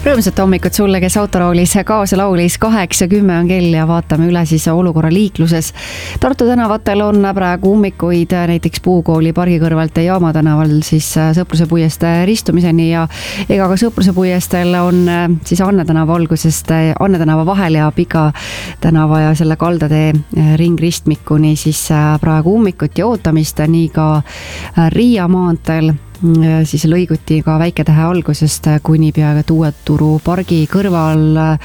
Rõõmsat hommikut sulle, kes autoroolis kaasa laulis. 8:10 on kell ja vaatame üle siis olukorra liikluses. Tartu tänavatel on praegu ummikuid näiteks Puukooli pargi kõrvalt ja Jaama tänaval siis Sõpruse puieste ristumiseni ja ega ka Sõpruse puiestel on siis Anne tänava algusest Anne tänava vahel ja Pika tänava ja selle kaldatee ringristmikuni siis praegu ummikut ja ootamist, nii ka Riia maanteel siis lõiguti ka Väike-Tähe algusest kuni peaaegu Uue Turu pargi kõrval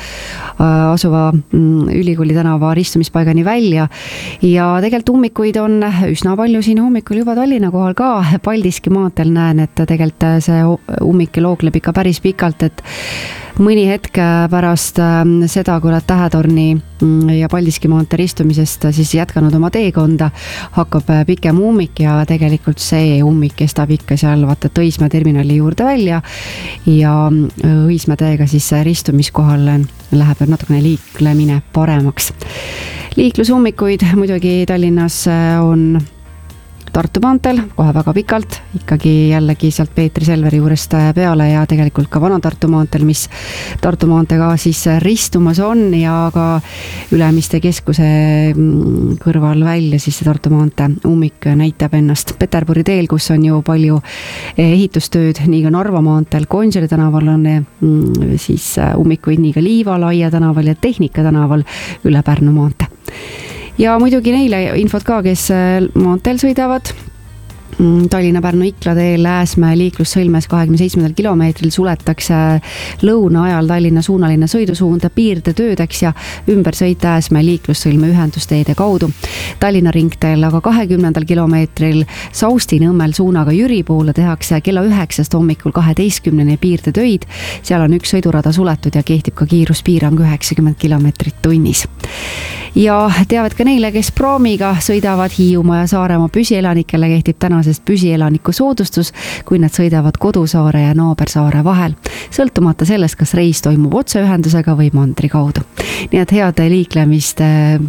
asuva Ülikooli tänava ristumispaigani välja ja tegelikult ummikuid on üsna palju siin hommikul juba Tallinna kohal ka. Paldiski maanteel näen, et tegelikult see ummik loogleb ikka päris pikalt, et mõni hetk pärast seda, kui oled Tähetorni ja Paldiski maantee ristumisest siis jätkanud oma teekonda, hakkab pikem ummik ja tegelikult see ummik kestab ikka seal vaata Õismäe terminali juurde välja ja Õismäe teega siis ristumiskohal läheb natukene liiklemine paremaks. Liiklusummikuid muidugi Tallinnas on Tartu maanteel kohe väga pikalt, ikkagi jällegi sealt Peetri Selveri juurest peale ja tegelikult ka Vana-Tartu maanteel, mis Tartu maanteega siis ristumas on ja ka Ülemiste keskuse kõrval välja siis Tartu maantee ummik näitab ennast. Peterburi teel, kus on ju palju ehitustööd, nii ka Narva maanteel, Gonsiori tänaval on siis ummikuid nii ka Liiva, Laia tänaval ja Tehnika tänaval üle Pärnu maantee. Ja muidugi neile infot ka, kes maanteel sõidavad. Tallinna-Pärnu Ikla teel Ääsmäe liiklussõlmes 27. kilomeetril suletakse lõuna ajal Tallinna suunaline sõidusuund piirdetöödeks ja ümbersõit Ääsmäe liiklussõlme ühendusteede kaudu. Tallinna ringteel aga 20. kilomeetril Saustinõmmel suunaga Jüri poole tehakse kella 9 hommikul 12 piirdetöid. Seal on üks sõidurada suletud ja kehtib ka kiiruspiirang 90 kilomeetrit tunnis. Ja teavad ka neile, kes proomiga sõidavad Hiiumaa ja Saaremaa püsielanikele kehtib tänasest püsielaniku soodustus, kui nad sõidavad Kodusaare ja Naabersaare vahel, sõltumata sellest, kas reis toimub otseühendusega või mandri kaudu. Nii et head liiklemist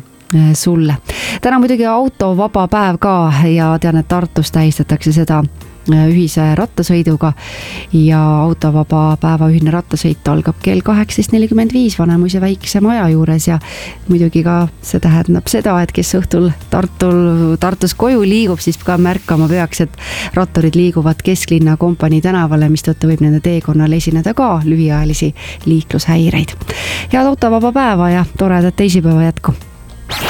sulle. Täna muidugi autovaba päev ka ja tean, et Tartus tähistatakse seda ühise rattasõiduga ja autovaba päeva ühine rattasõit algab kell 18.45 Vanemuise väikse maja juures ja muidugi ka see tähendab seda, et kes õhtul Tartus koju liigub, siis ka märkama peaks, et ratturid liiguvad kesklinna Kompanii tänavale, mis tõttu võib nende teekonnal esineda ka lühiajalisi liiklushäireid. Head autovaba päeva ja toredat teisipäeva jätku!